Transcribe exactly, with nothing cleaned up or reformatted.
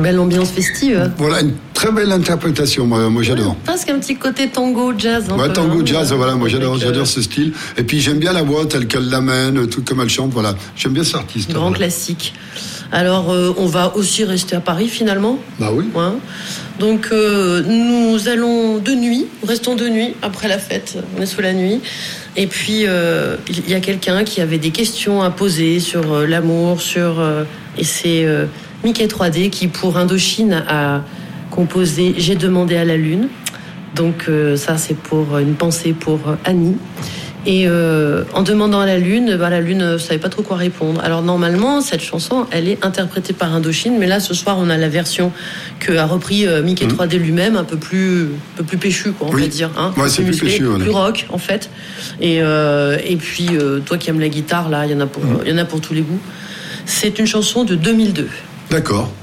Belle ambiance festive. Voilà, une très belle interprétation, moi, moi j'adore. Ouais, presque un petit côté tango jazz. Ouais, peu, tango hein, jazz, voilà, moi j'adore, avec, j'adore euh... ce style. Et puis j'aime bien la voix telle qu'elle l'amène, tout comme elle chante, voilà. J'aime bien cet artiste. Grand voilà. classique. Alors, euh, on va aussi rester à Paris finalement. Bah oui. Ouais. Donc, euh, nous allons de nuit, restons de nuit après la fête, on est sous la nuit. Et puis, euh, il y a quelqu'un qui avait des questions à poser sur euh, l'amour, sur... Euh, et c'est euh, Mickey trois D qui, pour Indochine, a composé « J'ai demandé à la lune ». Donc, euh, ça, c'est pour une pensée pour Annie. Et euh, en demandant à la Lune, bah, la Lune ne savait pas trop quoi répondre. Alors normalement, cette chanson, elle est interprétée par Indochine, mais là, ce soir, on a la version que a repris euh, Mickey mmh. trois D lui-même, un peu plus, un peu plus péchu, quoi, on oui. va dire. Hein, ouais, c'est plus musclé, péchu, voilà. plus rock, en fait. Et, euh, et puis, euh, toi qui aimes la guitare, là, il y en a pour, mmh. il y en a pour tous les goûts. C'est une chanson de deux mille deux. D'accord.